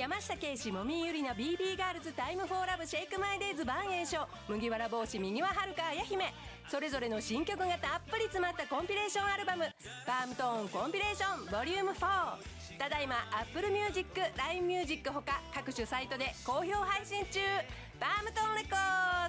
山下圭史、もみゆりな、 BB ガールズ、タイムフォーラブ、シェイクマイデイズ、万栄翔、麦わら帽子、右ははるか、綾姫、それぞれの新曲がたっぷり詰まったコンピレーションアルバム、パームトーンコンピレーションボリューム4、ただいま Apple Music、LINE Music ほか各種サイトで好評配信中。パームトーンレコード。